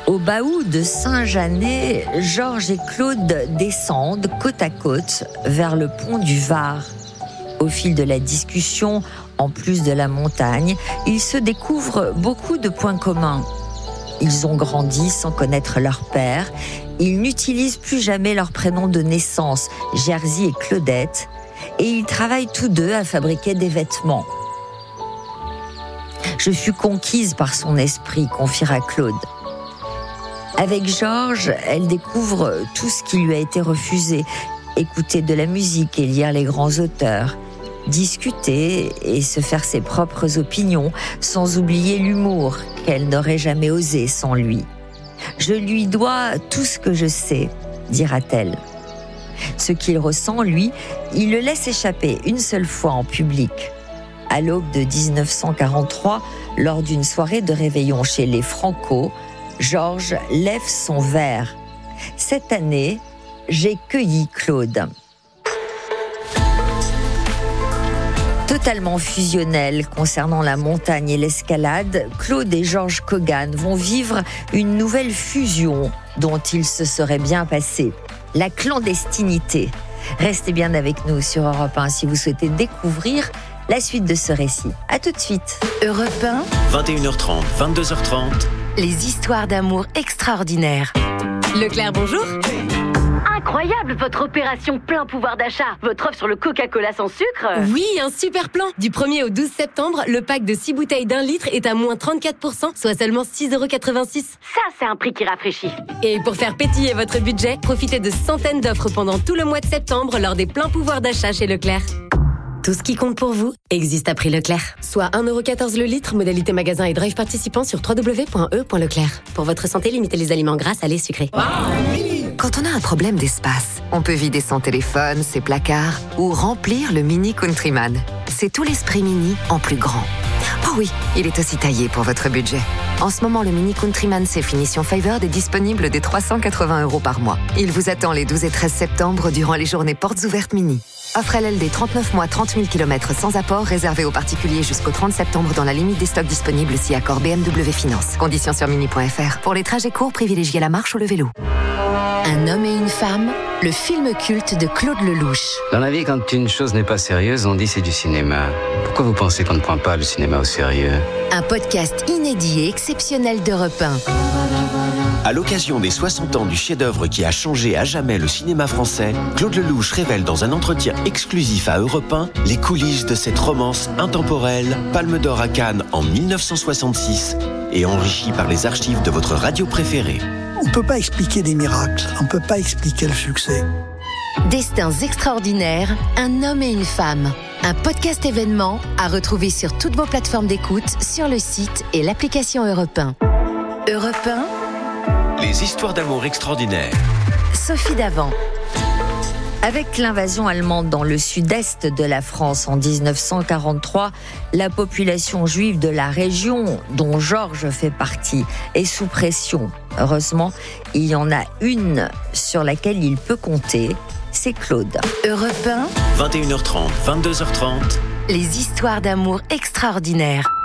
Au Bahut de Saint-Janet, Georges et Claude descendent côte à côte vers le pont du Var. Au fil de la discussion, en plus de la montagne, ils se découvrent beaucoup de points communs. Ils ont grandi sans connaître leur père. Ils n'utilisent plus jamais leur prénom de naissance, Jerzy et Claudette, et ils travaillent tous deux à fabriquer des vêtements. Je fus conquise par son esprit, confiera Claude. Avec Georges, elle découvre tout ce qui lui a été refusé, écouter de la musique et lire les grands auteurs, discuter et se faire ses propres opinions, sans oublier l'humour qu'elle n'aurait jamais osé sans lui. Je lui dois tout ce que je sais, dira-t-elle. Ce qu'il ressent, lui, il le laisse échapper une seule fois en public. À l'aube de 1943, lors d'une soirée de réveillon chez les Franco, Georges lève son verre. Cette année, j'ai cueilli Claude. Totalement fusionnel concernant la montagne et l'escalade, Claude et Georges Kogan vont vivre une nouvelle fusion dont il se serait bien passé. La clandestinité. Restez bien avec nous sur Europe 1 si vous souhaitez découvrir la suite de ce récit. À tout de suite. Europe 1, 21h30, 22h30. les histoires d'amour extraordinaires. Leclerc, bonjour. Incroyable votre opération plein pouvoir d'achat. Votre offre sur le Coca-Cola sans sucre. Oui, un super plan. Du 1er au 12 septembre, le pack de 6 bouteilles d'1 litre est à moins 34%, soit seulement 6,86 €. Ça, c'est un prix qui rafraîchit. Et pour faire pétiller votre budget, profitez de centaines d'offres pendant tout le mois de septembre lors des pleins pouvoirs d'achat chez Leclerc. Tout ce qui compte pour vous existe à prix Leclerc. Soit 1,14 € le litre, modalité magasin et drive participant sur www.e.leclerc. Pour votre santé, limitez les aliments gras, salés, sucrés. Quand on a un problème d'espace, on peut vider son téléphone, ses placards ou remplir le Mini Countryman. C'est tout l'esprit Mini en plus grand. Oh oui, il est aussi taillé pour votre budget. En ce moment, le Mini Countryman C Finition Favored est disponible dès 380 € par mois. Il vous attend les 12 et 13 septembre durant les journées portes ouvertes Mini. Offre LLD 39 mois, 30 000 km sans apport, réservé aux particuliers jusqu'au 30 septembre dans la limite des stocks disponibles si accord BMW Finance. Conditions sur mini.fr. Pour les trajets courts, privilégiez la marche ou le vélo. Un homme et une femme, le film culte de Claude Lelouch. Dans la vie, quand une chose n'est pas sérieuse, on dit c'est du cinéma. Pourquoi vous pensez qu'on ne prend pas le cinéma au sérieux ? Un podcast inédit et exceptionnel d'Europe 1. À l'occasion des 60 ans du chef-d'œuvre qui a changé à jamais le cinéma français, Claude Lelouch révèle dans un entretien exclusif à Europe 1 les coulisses de cette romance intemporelle, Palme d'Or à Cannes en 1966 et enrichie par les archives de votre radio préférée. On ne peut pas expliquer des miracles, on ne peut pas expliquer le succès. Destins extraordinaires, un homme et une femme. Un podcast événement à retrouver sur toutes vos plateformes d'écoute, sur le site et l'application Europe 1. Europe 1, Les histoires d'amour extraordinaires. Sophie Davant. Avec l'invasion allemande dans le sud-est de la France en 1943, la population juive de la région, dont Georges fait partie, est sous pression. Heureusement, il y en a une sur laquelle il peut compter, c'est Claude. Europe 1, 21h30, 22h30. les histoires d'amour extraordinaires.